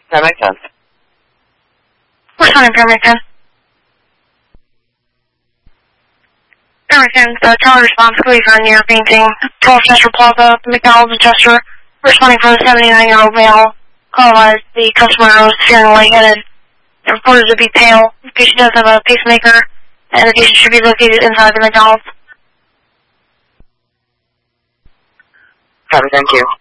That makes sense. Responding, Farmington. Farmington, the tower response, please on your painting. 12 Chester Plaza, McDonald's in Chester. Responding from the 79-year-old male. Call advised the customer was feeling lightheaded and reported to be pale. The patient does have a pacemaker, and the patient should be located inside the McDonald's. Thank you.